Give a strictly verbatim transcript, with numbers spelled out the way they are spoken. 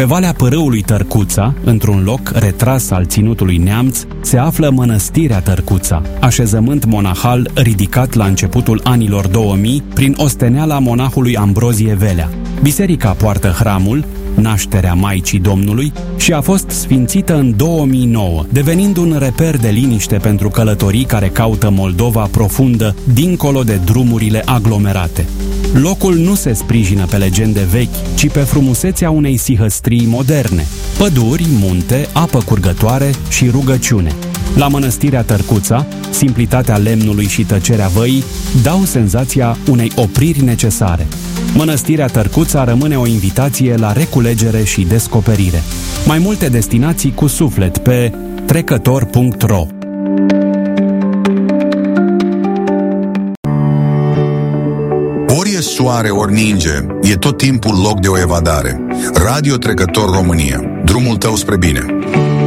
Pe valea pârâului Tărcuța, într-un loc retras al ținutului Neamț, se află Mănăstirea Tărcuța, așezământ monahal ridicat la începutul anilor două mii prin osteneala monahului Ambrozie Velea. Biserica poartă hramul, nașterea Maicii Domnului, și a fost sfințită în două mii nouă, devenind un reper de liniște pentru călătorii care caută Moldova profundă, dincolo de drumurile aglomerate. Locul nu se sprijină pe legende vechi, ci pe frumusețea unei sihăstrii moderne: păduri, munte, apă curgătoare și rugăciune. La Mănăstirea Tărcuța, simplitatea lemnului și tăcerea văii dau senzația unei opriri necesare. Mănăstirea Tărcuța rămâne o invitație la reculegere și descoperire. Mai multe destinații cu suflet pe trecător punct ro. Ori e soare, ori ninge, e tot timpul loc de o evadare. Radio Trecător România, drumul tău spre bine.